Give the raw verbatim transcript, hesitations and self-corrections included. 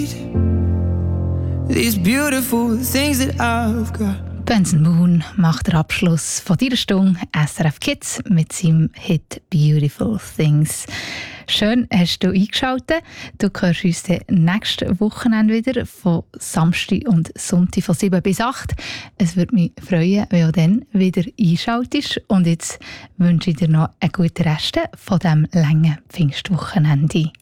These beautiful things that I've got. Benson Moon macht den Abschluss von dieser Stunde S R F Kids mit seinem Hit «Beautiful Things». Schön hast du eingeschaltet. Du hörst uns nächstes Wochenende wieder von Samstag und Sonntag von sieben bis acht. Es würde mich freuen, wenn du dann wieder einschaltest. Und jetzt wünsche ich dir noch einen guten Rest von diesem langen Pfingstwochenende.